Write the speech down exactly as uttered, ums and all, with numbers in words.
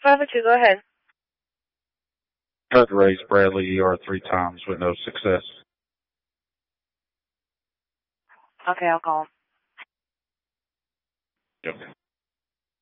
five oh two, go ahead. Tried to raise Bradley E R three times with no success. Okay, I'll call him. Okay.